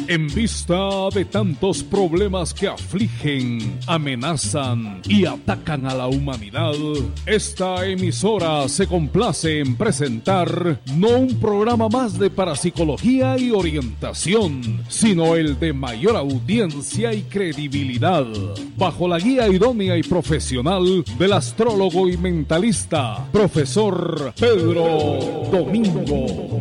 En vista de tantos problemas que afligen, amenazan y atacan a la humanidad, esta emisora se complace en presentar no un programa más de parapsicología y orientación, sino el de mayor audiencia y credibilidad, bajo la guía idónea y profesional del astrólogo y mentalista, profesor Pedro Domingo.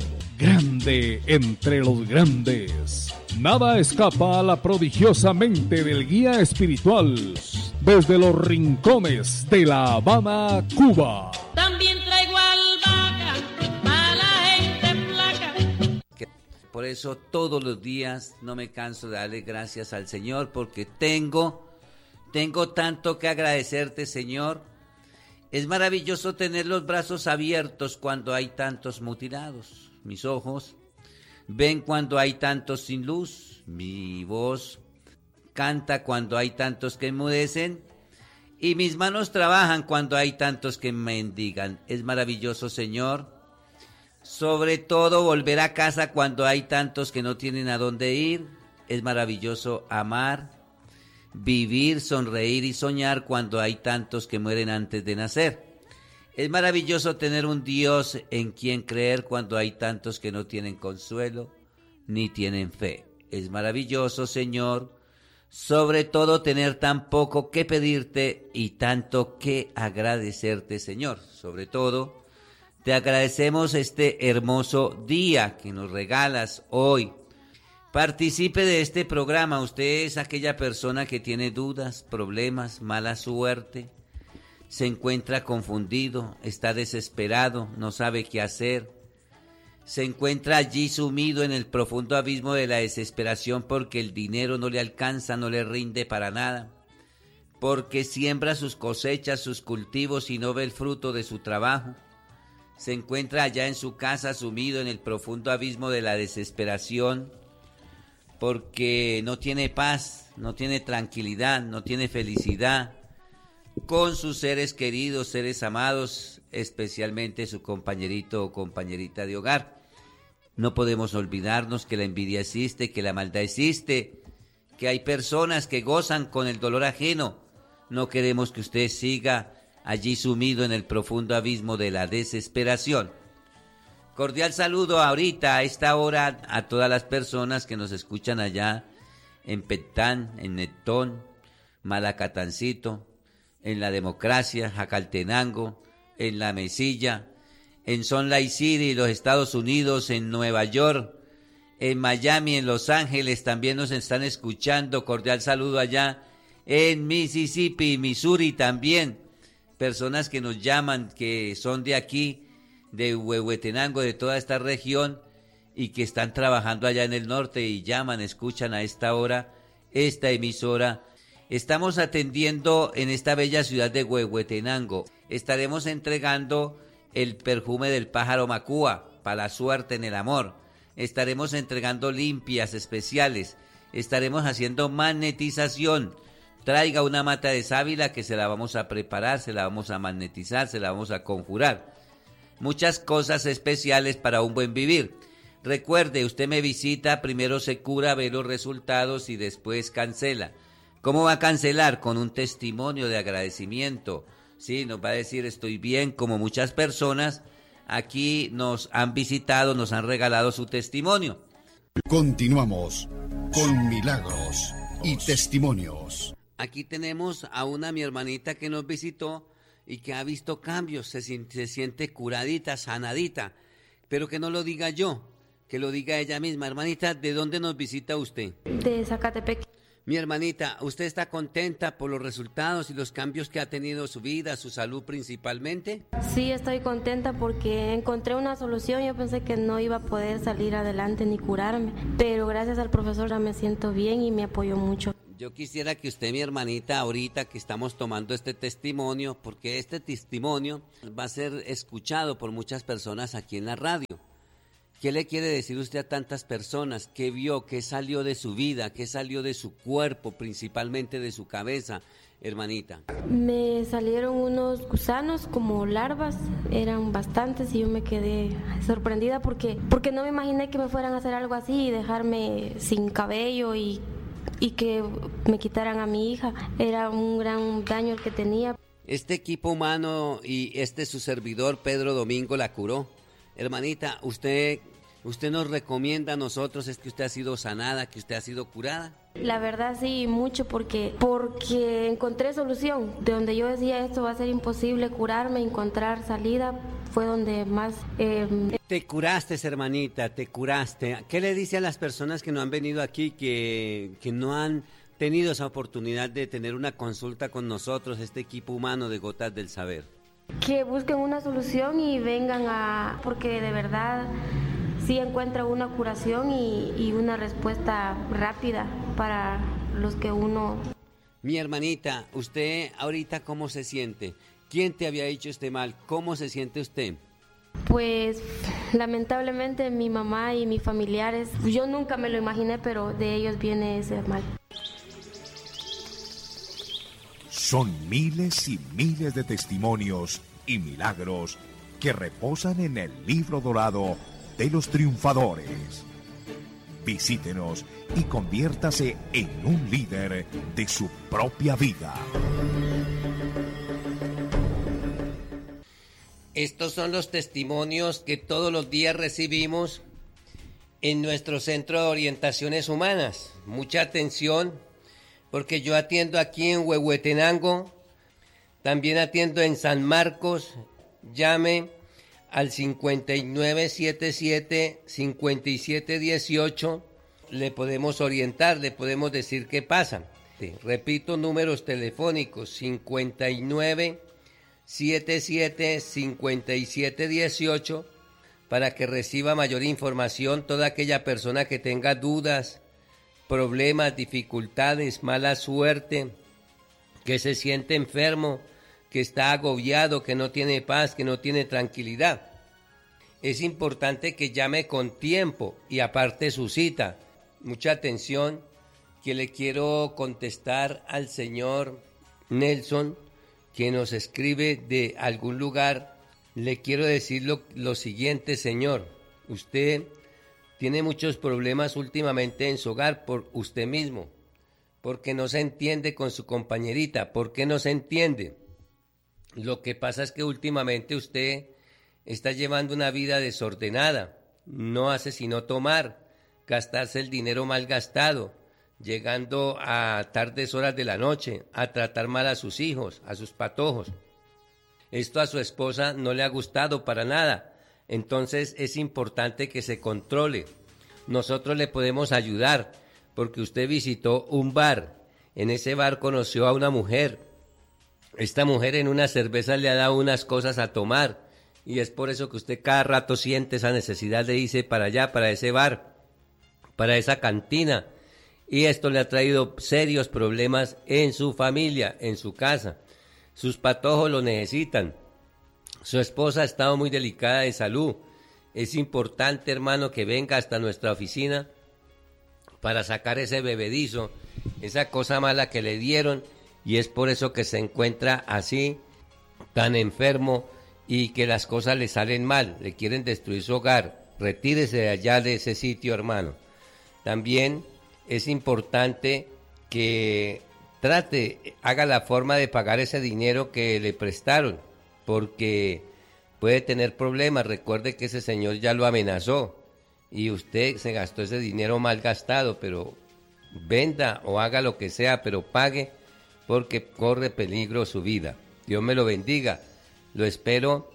Grande entre los grandes. Nada escapa a la prodigiosa mente del guía espiritual desde los rincones de La Habana, Cuba. También traigo albahaca para la gente flaca. Por eso todos los días no me canso de darle gracias al Señor, porque tengo tanto que agradecerte, Señor. Es maravilloso tener los brazos abiertos cuando hay tantos mutilados. Mis ojos ven cuando hay tantos sin luz. Mi voz canta cuando hay tantos que enmudecen. Y mis manos trabajan cuando hay tantos que mendigan. Es maravilloso, Señor. Sobre todo volver a casa cuando hay tantos que no tienen a dónde ir. Es maravilloso amar, vivir, sonreír y soñar cuando hay tantos que mueren antes de nacer. Es maravilloso tener un Dios en quien creer cuando hay tantos que no tienen consuelo ni tienen fe. Es maravilloso, Señor, sobre todo tener tan poco que pedirte y tanto que agradecerte, Señor. Sobre todo, te agradecemos este hermoso día que nos regalas hoy. Participe de este programa. Usted es aquella persona que tiene dudas, problemas, mala suerte. Se encuentra confundido, está desesperado, no sabe qué hacer. Se encuentra allí sumido en el profundo abismo de la desesperación porque el dinero no le alcanza, no le rinde para nada. Porque siembra sus cosechas, sus cultivos y no ve el fruto de su trabajo. Se encuentra allá en su casa sumido en el profundo abismo de la desesperación porque no tiene paz, no tiene tranquilidad, no tiene felicidad con sus seres queridos, seres amados, especialmente su compañerito o compañerita de hogar. No podemos olvidarnos que la envidia existe, que la maldad existe, que hay personas que gozan con el dolor ajeno. No queremos que usted siga allí sumido en el profundo abismo de la desesperación. Cordial saludo ahorita, a esta hora, a todas las personas que nos escuchan allá en Petán, en Netón, Malacatancito, en La Democracia, Jacaltenango, en La Mesilla, en Salt Lake City, los Estados Unidos, en Nueva York, en Miami, en Los Ángeles, también nos están escuchando. Cordial saludo allá en Mississippi, Missouri también. Personas que nos llaman, que son de aquí, de Huehuetenango, de toda esta región, y que están trabajando allá en el norte y llaman, escuchan a esta hora esta emisora. Estamos atendiendo en esta bella ciudad de Huehuetenango. Estaremos entregando el perfume del pájaro macúa para la suerte en el amor. Estaremos entregando limpias especiales. Estaremos haciendo magnetización. Traiga una mata de sábila que se la vamos a preparar, se la vamos a magnetizar, se la vamos a conjurar. Muchas cosas especiales para un buen vivir. Recuerde, usted me visita, primero se cura, ve los resultados y después cancela. ¿Cómo va a cancelar? Con un testimonio de agradecimiento. Sí, nos va a decir estoy bien, como muchas personas aquí nos han visitado, nos han regalado su testimonio. Continuamos con milagros y testimonios. Aquí tenemos a mi hermanita que nos visitó y que ha visto cambios, se siente curadita, sanadita, pero que no lo diga yo, que lo diga ella misma. Hermanita, ¿de dónde nos visita usted? De Zacatepec. Mi hermanita, ¿usted está contenta por los resultados y los cambios que ha tenido su vida, su salud principalmente? Sí, estoy contenta porque encontré una solución. Yo pensé que no iba a poder salir adelante ni curarme, pero gracias al profesor ya me siento bien y me apoyó mucho. Yo quisiera que usted, mi hermanita, ahorita que estamos tomando este testimonio, porque este testimonio va a ser escuchado por muchas personas aquí en la radio. ¿Qué le quiere decir usted a tantas personas? ¿Qué vio? ¿Qué salió de su vida? ¿Qué salió de su cuerpo, principalmente de su cabeza? hermanita? Me salieron unos gusanos como larvas, eran bastantes y yo me quedé sorprendida porque no me imaginé que me fueran a hacer algo así y dejarme sin cabello y que me quitaran a mi hija. Era un gran daño el que tenía. Este equipo humano y su servidor Pedro Domingo la curó. Hermanita, usted nos recomienda a nosotros es que usted ha sido sanada, que usted ha sido curada. La verdad sí, mucho porque encontré solución. De donde yo decía esto va a ser imposible curarme, encontrar salida, fue donde más... Te curaste, hermanita, te curaste. ¿Qué le dice a las personas que no han venido aquí, que no han tenido esa oportunidad de tener una consulta con nosotros, este equipo humano de Gotas del Saber? Que busquen una solución y vengan porque de verdad sí encuentra una curación y una respuesta rápida para los que uno... Mi hermanita, ¿usted ahorita cómo se siente? ¿Quién te había hecho este mal? ¿Cómo se siente usted? Pues lamentablemente mi mamá y mis familiares, yo nunca me lo imaginé, pero de ellos viene ese mal. Son miles y miles de testimonios y milagros que reposan en el libro dorado de los triunfadores. Visítenos y conviértase en un líder de su propia vida. Estos son los testimonios que todos los días recibimos en nuestro Centro de Orientaciones Humanas. Mucha atención, porque yo atiendo aquí en Huehuetenango, también atiendo en San Marcos. Llame al 5977-5718, le podemos orientar, le podemos decir qué pasa. Repito, números telefónicos: 5977-5718, para que reciba mayor información toda aquella persona que tenga dudas, problemas, dificultades, mala suerte, que se siente enfermo, que está agobiado, que no tiene paz, que no tiene tranquilidad. Es importante que llame con tiempo y aparte su cita. Mucha atención, que le quiero contestar al señor Nelson, que nos escribe de algún lugar. Le quiero decir lo siguiente, señor. Usted tiene muchos problemas últimamente en su hogar por usted mismo, porque no se entiende con su compañerita. ¿Por qué no se entiende? Lo que pasa es que últimamente usted está llevando una vida desordenada, no hace sino tomar, gastarse el dinero mal gastado, llegando a tardes horas de la noche, a tratar mal a sus hijos, a sus patojos. Esto a su esposa no le ha gustado para nada, entonces es importante que se controle. Nosotros le podemos ayudar, porque usted visitó un bar, en ese bar conoció a una mujer. Esta mujer en una cerveza le ha dado unas cosas a tomar, y es por eso que usted cada rato siente esa necesidad de irse para allá, para ese bar, para esa cantina, y esto le ha traído serios problemas en su familia, en su casa. Sus patojos lo necesitan. Su esposa ha estado muy delicada de salud. Es importante, hermano, que venga hasta nuestra oficina para sacar ese bebedizo, esa cosa mala que le dieron, y es por eso que se encuentra así, tan enfermo, y que las cosas le salen mal, le quieren destruir su hogar. Retírese de allá de ese sitio, hermano. También es importante que haga la forma de pagar ese dinero que le prestaron, porque puede tener problemas. Recuerde que ese señor ya lo amenazó y usted se gastó ese dinero mal gastado, pero venda o haga lo que sea, pero pague, porque corre peligro su vida. Dios me lo bendiga. Lo espero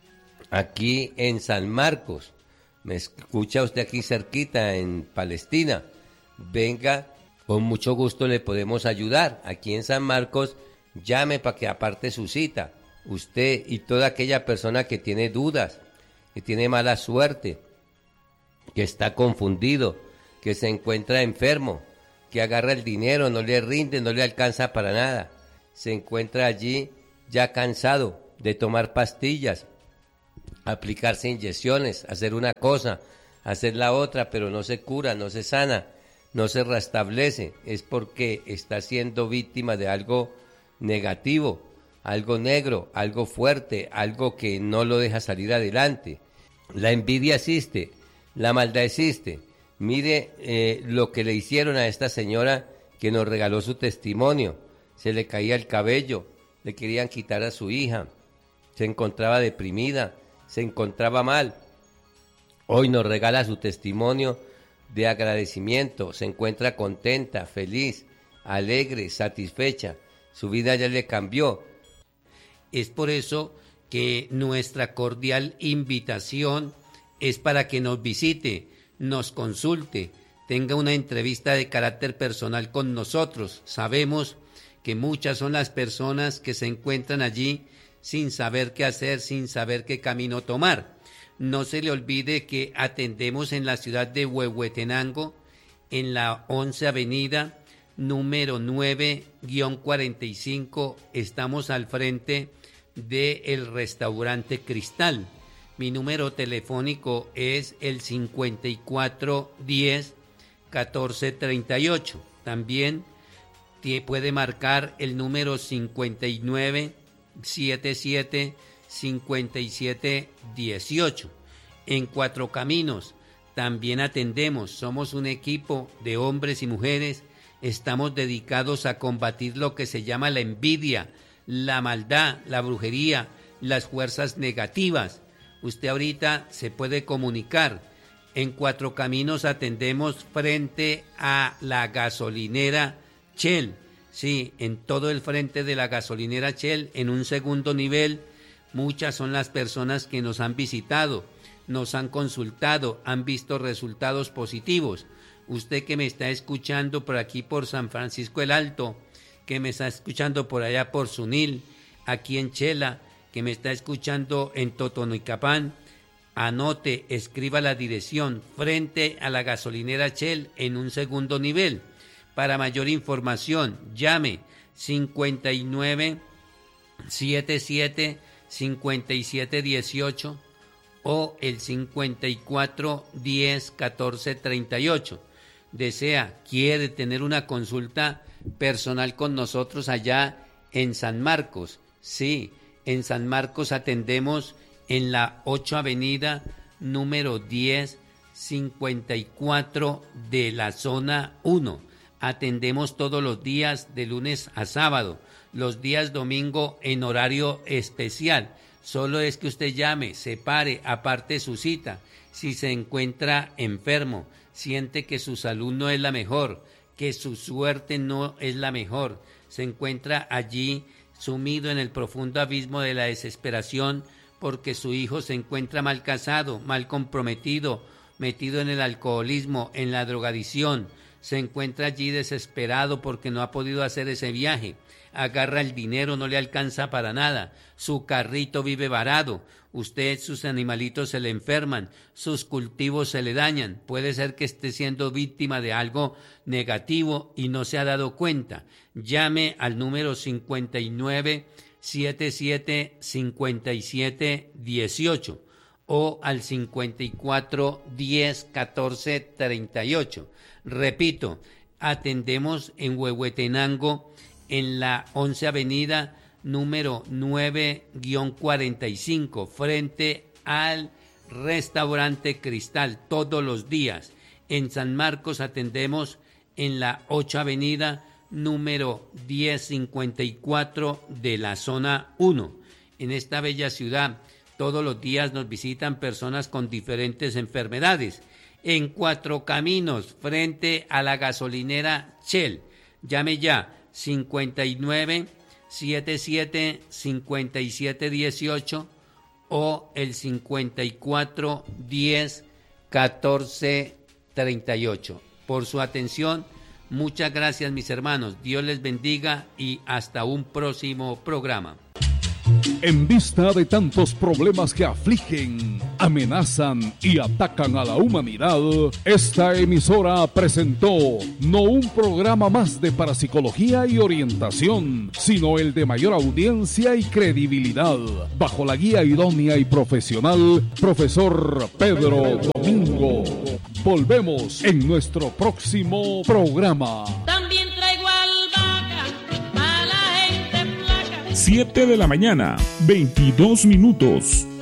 aquí en San Marcos. Me escucha usted aquí cerquita en Palestina. Venga, con mucho gusto le podemos ayudar. Aquí en San Marcos, llame para que aparte su cita. Usted y toda aquella persona que tiene dudas, que tiene mala suerte, que está confundido, que se encuentra enfermo, que agarra el dinero, no le rinde, no le alcanza para nada. Se encuentra allí ya cansado de tomar pastillas, aplicarse inyecciones, hacer una cosa, hacer la otra, pero no se cura, no se sana, no se restablece. Es porque está siendo víctima de algo negativo, algo negro, algo fuerte, algo que no lo deja salir adelante. La envidia existe, la maldad existe. Mire lo que le hicieron a esta señora que nos regaló su testimonio. Se le caía el cabello, le querían quitar a su hija, se encontraba deprimida, se encontraba mal. Hoy nos regala su testimonio de agradecimiento, se encuentra contenta, feliz, alegre, satisfecha. Su vida ya le cambió. Es por eso que nuestra cordial invitación es para que nos visite, nos consulte, tenga una entrevista de carácter personal con nosotros. Sabemos que muchas son las personas que se encuentran allí sin saber qué hacer, sin saber qué camino tomar. No se le olvide que atendemos en la ciudad de Huehuetenango, en la 11 Avenida, número 9-45, estamos al frente del restaurante Cristal. Mi número telefónico es el 5410-1438. También puede marcar el número 5977-5718. En Cuatro Caminos también atendemos. Somos un equipo de hombres y mujeres. Estamos dedicados a combatir lo que se llama la envidia, la maldad, la brujería, las fuerzas negativas. Usted ahorita se puede comunicar. En Cuatro Caminos atendemos frente a la gasolinera Shell. Sí, en todo el frente de la gasolinera Shell, en un segundo nivel. Muchas son las personas que nos han visitado, nos han consultado, han visto resultados positivos. Usted que me está escuchando por aquí por San Francisco el Alto, que me está escuchando por allá por Sunil, aquí en Chela, que me está escuchando en Totonicapán, anote, escriba la dirección frente a la gasolinera Shell en un segundo nivel. Para mayor información, llame 5977-5718 o el 5410-1438. Quiere tener una consulta personal con nosotros allá en San Marcos. Sí, en San Marcos atendemos en la 8 Avenida, número 1054 de la zona 1. Atendemos todos los días de lunes a sábado, los días domingo en horario especial. Solo es que usted llame, se pare, aparte su cita. Si se encuentra enfermo, siente que su salud no es la mejor, que su suerte no es la mejor, se encuentra allí sumido en el profundo abismo de la desesperación porque su hijo se encuentra mal casado, mal comprometido, metido en el alcoholismo, en la drogadicción, se encuentra allí desesperado porque no ha podido hacer ese viaje, agarra el dinero, no le alcanza para nada, su carrito vive varado, usted, sus animalitos se le enferman, sus cultivos se le dañan, puede ser que esté siendo víctima de algo negativo y no se ha dado cuenta. Llame al número 5977-5718 o al 5410-1438. Repito, atendemos en Huehuetenango en la 11 Avenida, número 9-45, frente al restaurante Cristal, todos los días. En San Marcos atendemos en la 8 Avenida, número 1054 de la zona 1. En esta bella ciudad, todos los días nos visitan personas con diferentes enfermedades. En Cuatro Caminos, frente a la gasolinera Shell. Llame ya, 5977-5718 o el 5410-1438. Por su atención, muchas gracias, mis hermanos. Dios les bendiga y hasta un próximo programa. En vista de tantos problemas que afligen, amenazan y atacan a la humanidad, esta emisora presentó no un programa más de parapsicología y orientación, sino el de mayor audiencia y credibilidad, bajo la guía idónea y profesional, profesor Pedro Domingo. Volvemos en nuestro próximo programa. También traigo albahaca para la gente 7 de la mañana, 22 minutos.